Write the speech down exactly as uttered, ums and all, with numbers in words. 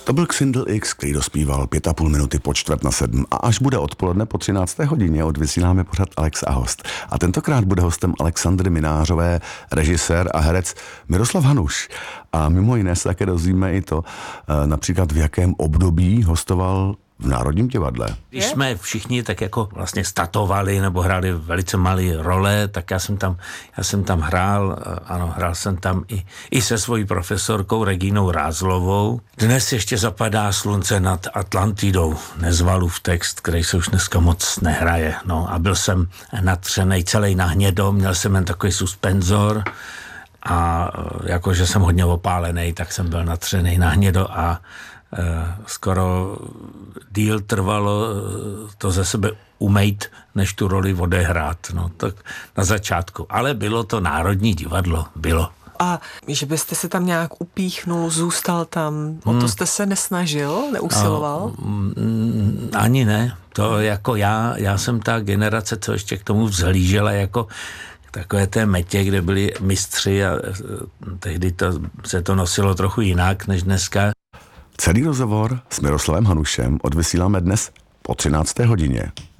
To byl Xindl X, který dospíval pět a půl minuty po čtvrt na sedm a až bude odpoledne po třinácté hodině odvysíláme pořad Alex a host. A tentokrát bude hostem Alexandry Minářové, režisér a herec Miroslav Hanuš. A mimo jiné se také dozvíme i to, například v jakém období hostoval v Národním divadle. Když jsme všichni tak jako vlastně statovali nebo hráli velice malé role, tak já jsem tam, já jsem tam hrál, ano, hrál jsem tam i, i se svojí profesorkou Regínou Rázlovou. Dnes ještě zapadá slunce nad Atlantidou, Nezvalův text, který se už dneska moc nehraje. No a byl jsem natřenej celý na hnědo, měl jsem jen takový suspenzor a jakože jsem hodně opálený, tak jsem byl natřenej na hnědo a skoro díl trvalo to ze sebe umejt, než tu roli odehrát. No, tak na začátku. Ale bylo to Národní divadlo. Bylo. A že byste se tam nějak upíchnul, zůstal tam, o to jste se nesnažil, neusiloval? A, ani ne. To jako já, já jsem ta generace, co ještě k tomu vzhlížela jako takové té metě, kde byli mistři a tehdy to, se to nosilo trochu jinak než dneska. Celý rozhovor s Miroslavem Hanušem odvysíláme dnes po třinácté hodině.